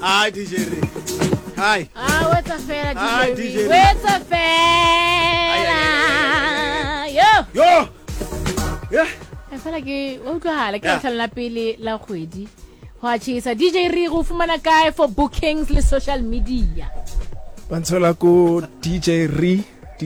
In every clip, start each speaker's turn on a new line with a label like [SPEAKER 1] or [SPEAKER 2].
[SPEAKER 1] Hi DJ Ri. Hi.
[SPEAKER 2] What's a fair
[SPEAKER 1] Hi,
[SPEAKER 2] DJ?
[SPEAKER 1] DJ.
[SPEAKER 2] What's a fair? Yo.
[SPEAKER 1] Yeah.
[SPEAKER 2] I feel like utlwala ke
[SPEAKER 1] Yeah.
[SPEAKER 2] tlhala pele la kgwedi. Ho achisa DJ Ri go fumana kae for bookings le social media.
[SPEAKER 3] Banthola ku DJ Ri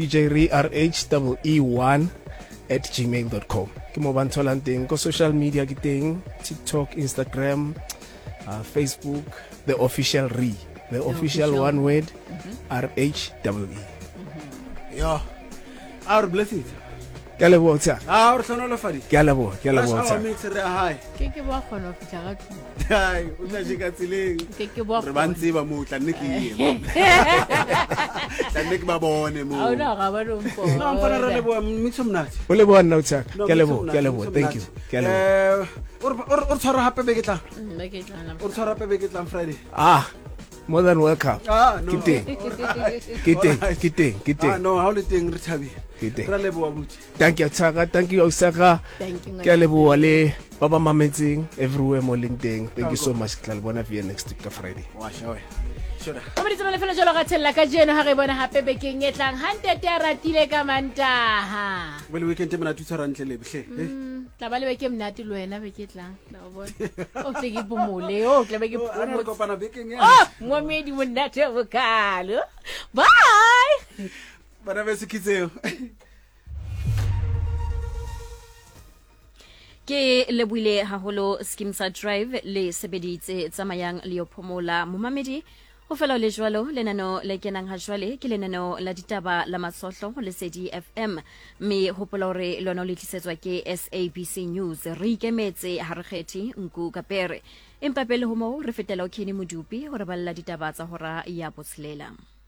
[SPEAKER 3] RHEE1@gmail.com. Ke mo banthola teng ko social media ke teng TikTok, Instagram, Facebook, the official Ri, the official one word RHEE.
[SPEAKER 1] Yo. Our blessings.
[SPEAKER 3] Ke a leboha tsa.
[SPEAKER 1] Our sonola fadi.
[SPEAKER 3] Ke a leboha tsa.
[SPEAKER 1] Mix re hi.
[SPEAKER 2] Ke ba khona go fitla ga tu.
[SPEAKER 1] Hi, o tla jika tsileng.
[SPEAKER 2] Ke ba
[SPEAKER 1] Re ba ntse ba mo tla nne ke ye. Tla nne ke ba bone mo.
[SPEAKER 2] Au na ga ba no mpo.
[SPEAKER 1] No, mfana re leboha mix mnati.
[SPEAKER 3] O leboha nna tsa. Ke a leboha. Thank you. Ke a leboha.
[SPEAKER 1] Or tshwara hape be ke tla.
[SPEAKER 2] Ba ke tlana.
[SPEAKER 1] Or tshwara hape be ke tla Friday.
[SPEAKER 3] More than welcome.
[SPEAKER 1] No.
[SPEAKER 3] Ke teng.
[SPEAKER 1] No, ha o le teng re thabile.
[SPEAKER 3] Ke teng.
[SPEAKER 1] Re leboha buti.
[SPEAKER 3] Thank you Tsaka, thank you Osaka.
[SPEAKER 2] Thank you.
[SPEAKER 3] Ke a leboha le ba ba mametseng everywhere mo LinkedIn. Thank you so much. Ke tla le bona via next week ka Friday.
[SPEAKER 1] Wa shawe. Shoda.
[SPEAKER 2] Ka ditso le fela jalo ga tshella ka jeno ha re bona hape bekeng e tlang 100 ya ratile ka Mantaha.
[SPEAKER 1] Well weekend mna tutshwara ntle le bihle.
[SPEAKER 2] Tla ba le beke mnati le wena beke tlang la bona o tle ke pomole o tle beke
[SPEAKER 1] Ana re kopana bekeng ya.
[SPEAKER 2] oh momedi monate vokalo bye
[SPEAKER 1] Bana be se kitseo.
[SPEAKER 4] Ke lebuile haholo Skimsa Drive le sebeditse tsamayang le yo phomola momamedi ho fela le jwalo lenano le kenang ha jwale ke lenano la ditaba la masohlo le Sedi FM me hopola hore lona le tlisetswa ke SABC News re ikemetse ha re kgethi nku kapere empa pele ho mo re fetela o Kenny Modupi hore balla ditaba tsa hora ya botshelela.